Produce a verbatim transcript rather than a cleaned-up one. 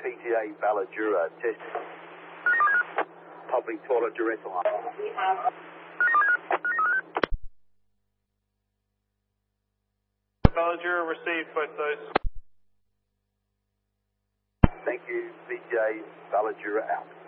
P T A Balladura, test public toilet direct line. We have Balladura received both those. Thank you, P T A Balladura out.